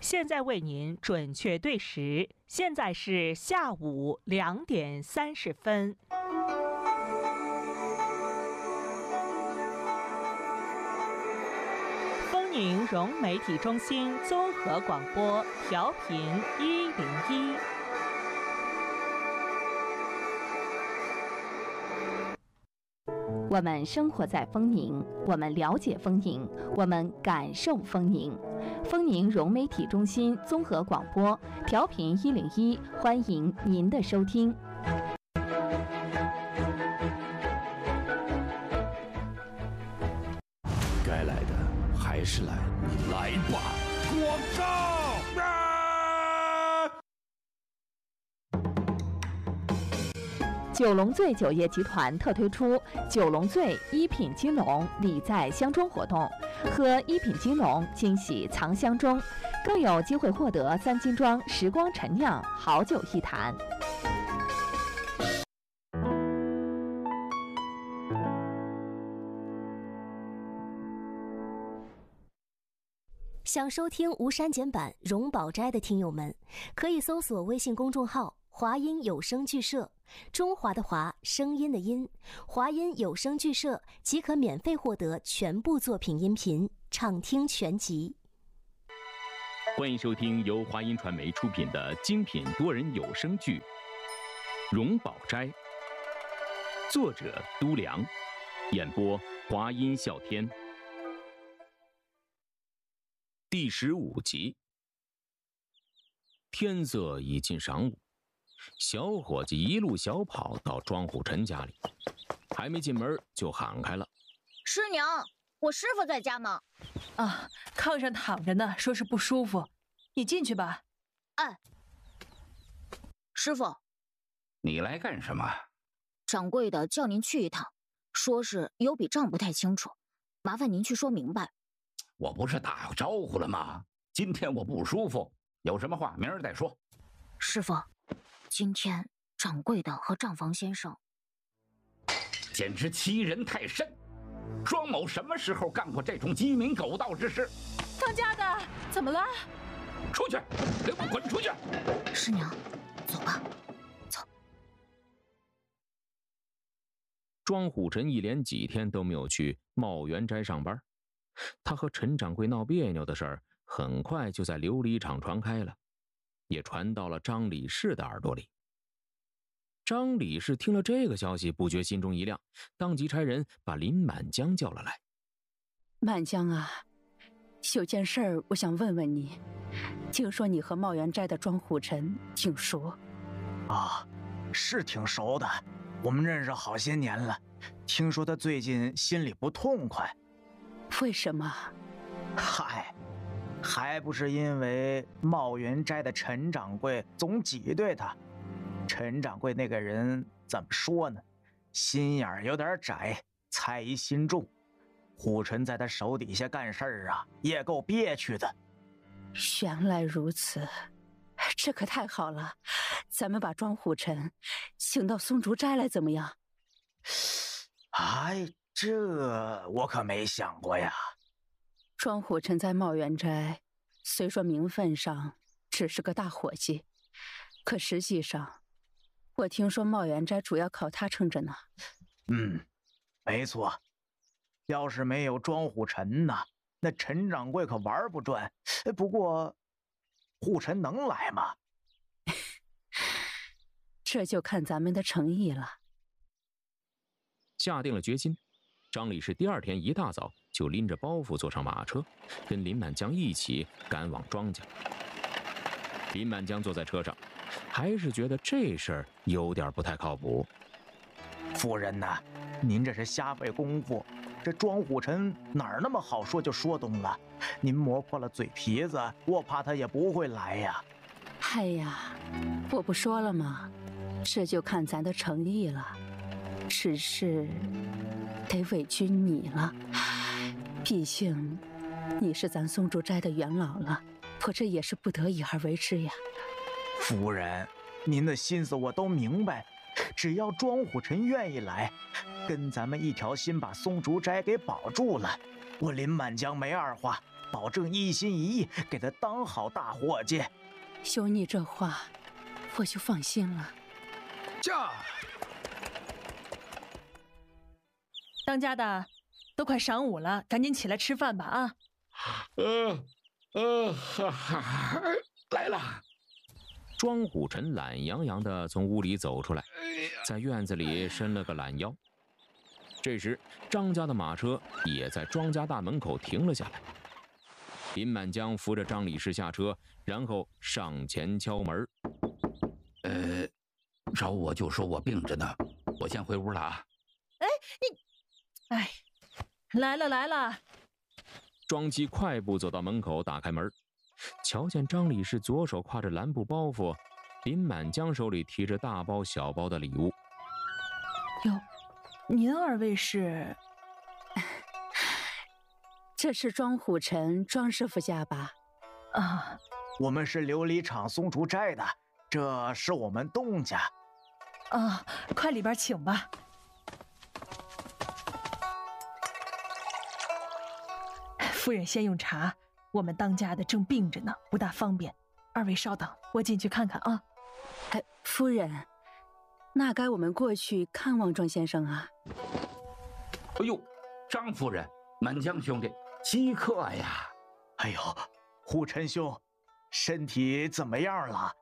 现在为您准确对时，现在是下午2点30分。丰宁融媒体中心综合广播，调频101。 我们生活在丰宁，我们了解丰宁，我们感受丰宁。丰宁融媒体中心综合广播，调频101，欢迎您的收听。 该来的还是来，你来吧，广州！ 九龙醉酒业集团特推出九龙醉一品金龙礼在箱中活动，喝一品金龙惊喜藏箱中，更有机会获得3斤装时光陈酿好酒一坛。 想收听无删减版《荣宝斋》的听友们，可以搜索微信公众号华音有声剧社，中华的华，声音的音，华音有声剧社即可免费获得全部作品音频，畅听全集。 欢迎收听由华音传媒出品的精品多人有声剧《荣宝斋》，作者都良，演播华音笑天。第15集。天色已近晌午，小伙计一路小跑到庄虎臣家里，还没进门就喊开了：“ 师娘，我师傅在家吗？”“ 啊，炕上躺着呢，说是不舒服，你进去吧。”“ 哎，师傅， 你来干什么？”“ 掌柜的叫您去一趟，说是有笔账不太清楚，麻烦您去说明白。”“ 我不是打招呼了吗？今天我不舒服，有什么话明儿再说。”“ 师傅，今天掌柜的和账房先生……”“ 简直欺人太甚！庄某什么时候干过这种鸡鸣狗盗之事？”“ 当家的，怎么了？”“ 出去，给我滚出去！”“ 师娘，走吧，走。” 庄虎臣一连几天都没有去茂源斋上班，他和陈掌柜闹别扭的事儿很快就在琉璃厂传开了，也传到了张理事的耳朵里。张理事听了这个消息，不觉心中一亮，当即差人把林满江叫了来。 “满江啊，有件事儿我想问问你，听说你和茂源斋的庄虎臣挺熟。”“ 啊，是挺熟的，我们认识好些年了。听说他最近心里不痛快。”“ 为什么？”“ 嗨，还不是因为茂源斋的陈掌柜总挤兑他。陈掌柜那个人怎么说呢？心眼有点窄，猜疑心重。虎臣在他手底下干事儿啊，也够憋屈的。”“ 原来如此，这可太好了！咱们把庄虎臣请到松竹斋来怎么样？”“ 哎，这我可没想过呀。”“ 庄虎臣在茂源斋，虽说名分上只是个大伙计，可实际上，我听说茂源斋主要靠他撑着呢。”“ 没错。要是没有庄虎臣呢，那陈掌柜可玩不转。不过，虎臣能来吗？”“ 这就看咱们的诚意了。” 下定了决心，张理事第2天一大早就拎着包袱坐上马车，跟林满江一起赶往庄家。林满江坐在车上，还是觉得这事儿有点不太靠谱。 “夫人呐，您这是瞎费功夫。这庄虎臣哪儿那么好说就说动了？您磨破了嘴皮子，我怕他也不会来呀。”“ 哎呀，我不说了吗？这就看咱的诚意了。只是得委屈你了，毕竟你是咱松竹斋的元老了，我这也是不得已而为之呀。”“ 夫人，您的心思我都明白，只要庄虎臣愿意来，跟咱们一条心把松竹斋给保住了，我林满江没二话。 保证一心一意给他当好大伙计。 有你这话，我就放心了。 驾！ 当家的，都快晌午了，赶紧起来吃饭吧啊！ 来了。 庄虎臣懒洋洋地从屋里走出来，在院子里伸了个懒腰。这时，张家的马车也在庄家大门口停了下来。林满江扶着张理事下车，然后上前敲门。 找我就说我病着呢，我先回屋了啊。 来了。 庄姬快步走到门口，打开门，瞧见张理事左手挎着蓝布包袱，林满江手里提着大包小包的礼物。 哟，您二位是？ 这是庄虎臣庄师傅家吧？ 啊， 我们是琉璃厂松竹斋的，这是我们东家。 啊，快里边请吧。夫人先用茶，我们当家的正病着呢，不大方便。二位稍等，我进去看看啊。 夫人，那该我们过去看望庄先生啊。 哎呦，张夫人，满江兄弟，稀客呀！ 哎呦，虎臣兄，身体怎么样了？